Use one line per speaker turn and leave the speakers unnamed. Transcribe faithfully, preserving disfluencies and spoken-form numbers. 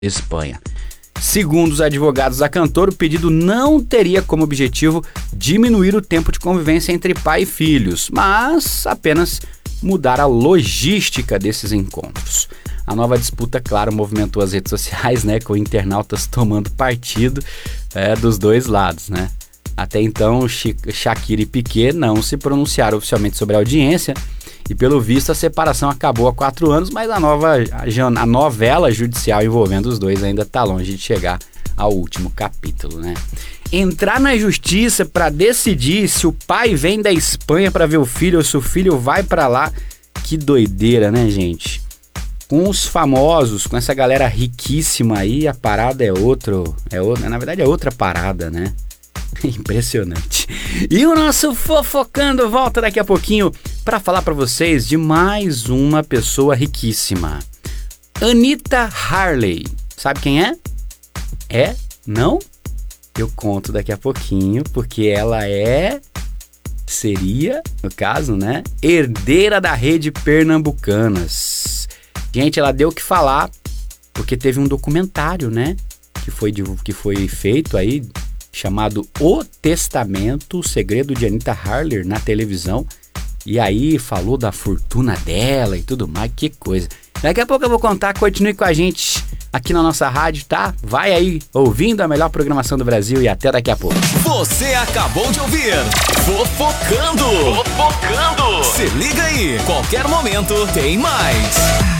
Espanha. Segundo os advogados da cantora, o pedido não teria como objetivo diminuir o tempo de convivência entre pai e filhos, mas apenas mudar a logística desses encontros. A nova disputa, claro, movimentou as redes sociais, né, com internautas tomando partido é, dos dois lados, né? Até então, Shakira e Piqué não se pronunciaram oficialmente sobre a audiência e, pelo visto, a separação acabou há quatro anos, mas a, nova, a, a novela judicial envolvendo os dois ainda está longe de chegar ao último capítulo, né? Entrar na justiça para decidir se o pai vem da Espanha para ver o filho ou se o filho vai para lá, que doideira, né, gente? Com os famosos, com essa galera riquíssima aí, a parada é outro, é outra, na verdade é outra parada, né? Impressionante. E o nosso Fofocando volta daqui a pouquinho para falar para vocês de mais uma pessoa riquíssima. Anitta Harley. Sabe quem é? É? Não? Eu conto daqui a pouquinho, porque ela é... seria, no caso, né? Herdeira da Rede Pernambucanas. Gente, ela deu o que falar, porque teve um documentário, né? Que foi, de, que foi feito aí... chamado O Testamento, o segredo de Anitta Harley na televisão. E aí falou da fortuna dela e tudo mais, que coisa. Daqui a pouco eu vou contar, continue com a gente aqui na nossa rádio, tá? Vai aí ouvindo a melhor programação do Brasil e até daqui a pouco.
Você acabou de ouvir Fofocando. Fofocando. Se liga aí, qualquer momento tem mais.